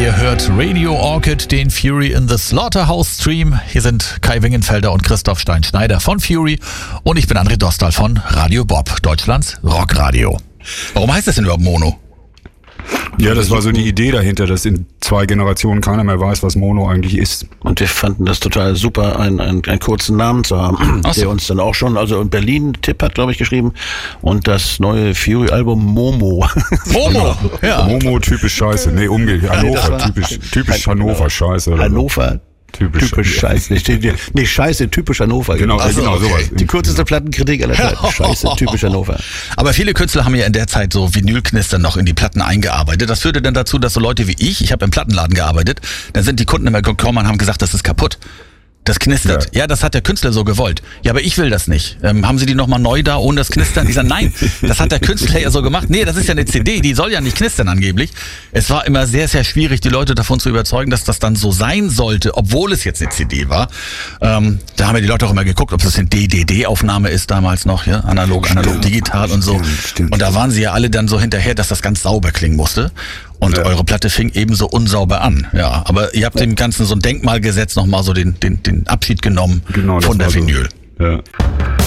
Ihr hört Radio Orchid, den Fury in the Slaughterhouse Stream. Hier sind Kai Wingenfelder und Christoph Stein-Schneider von Fury und ich bin André Dostal von Radio Bob, Deutschlands Rockradio. Warum heißt das denn überhaupt Mono? Ja, das war so die Idee dahinter, dass in 2 Generationen keiner mehr weiß, was Mono eigentlich ist. Und wir fanden das total super, einen kurzen Namen zu haben, der uns dann auch schon, also in Berlin, Tipp hat, glaube ich, geschrieben, und das neue Fury-Album Momo. Momo, ja. Momo, typisch scheiße. Nee, umgekehrt. Hannover, typisch Hannover, scheiße. Oder Hannover, typisch scheiße. Nee, scheiße, typisch Hannover. Genau, Also, genau okay. sowas. Die kürzeste Plattenkritik aller Zeiten. Scheiße, typisch Hannover. Aber viele Künstler haben ja in der Zeit so Vinylknister noch in die Platten eingearbeitet. Das führte dann dazu, dass so Leute wie ich habe im Plattenladen gearbeitet, dann sind die Kunden immer gekommen und haben gesagt, das ist kaputt. Das knistert. Ja, das hat der Künstler so gewollt. Ja, aber ich will das nicht. Haben Sie die nochmal neu da ohne das Knistern? Ich sage, nein, das hat der Künstler ja so gemacht. Nee, das ist ja eine CD, die soll ja nicht knistern angeblich. Es war immer sehr, sehr schwierig, die Leute davon zu überzeugen, dass das dann so sein sollte, obwohl es jetzt eine CD war. Da haben ja die Leute auch immer geguckt, ob das eine DDD-Aufnahme ist damals noch, ja, analog, digital und so. Stimmt. Und da waren sie ja alle dann so hinterher, dass das ganz sauber klingen musste. Und eure Platte fing ebenso unsauber an. Ja, aber ihr habt dem Ganzen so ein Denkmal gesetzt, nochmal so den Abschied genommen Genau, von der das war so. Vinyl. Ja.